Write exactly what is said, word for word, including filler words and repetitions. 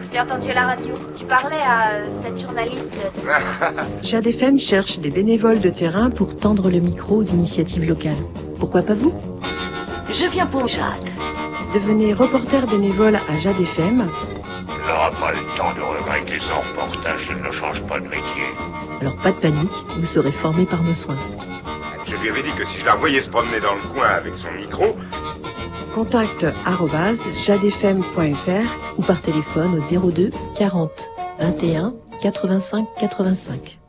Je t'ai entendu à la radio. Tu parlais à euh, cette journaliste. Jade F M cherche des bénévoles de terrain pour tendre le micro aux initiatives locales. Pourquoi pas vous? Je viens pour Jade. Devenez reporter bénévole à Jade F M. On n'aura pas le temps de regretter son reportage, je ne change pas de métier. Alors pas de panique, vous serez formé par nos soins. Je lui avais dit que si je la voyais se promener dans le coin avec son micro... Contact arobase jadefm point f r ou par téléphone au zéro deux quarante vingt et un quatre-vingt-cinq quatre-vingt-cinq.